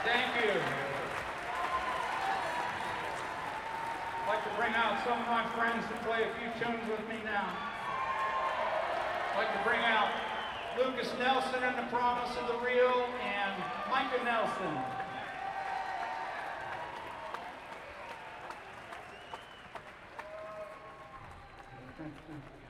Thank you. I'd like to bring out some of my friends to play a few tunes with me now. I'd like to bring out Lucas Nelson and the Promise of the Real and Micah Nelson. Thank you.